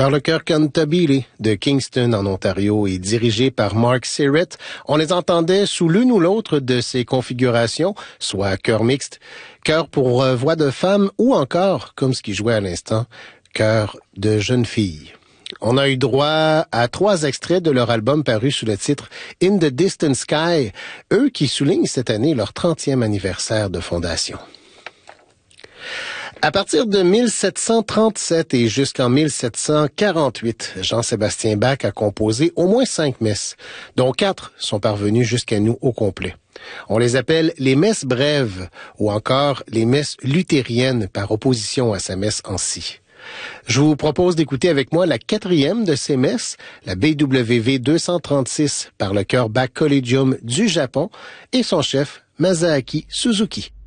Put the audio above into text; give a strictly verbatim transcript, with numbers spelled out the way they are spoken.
par le chœur Cantabile de Kingston en Ontario et dirigé par Mark Sirrett. On les entendait sous l'une ou l'autre de ces configurations, soit chœur mixte, chœur pour euh, voix de femme ou encore, comme ce qui jouait à l'instant, chœur de jeune fille. On a eu droit à trois extraits de leur album paru sous le titre In the Distant Sky, eux qui soulignent cette année leur trentième anniversaire de fondation. À partir de mille sept cent trente-sept et jusqu'en mille sept cent quarante-huit, Jean-Sébastien Bach a composé au moins cinq messes, dont quatre sont parvenues jusqu'à nous au complet. On les appelle les messes brèves ou encore les messes luthériennes par opposition à sa messe en si. Je vous propose d'écouter avec moi la quatrième de ces messes, la B W V deux cent trente-six par le chœur Bach Collegium du Japon et son chef Masaaki Suzuki.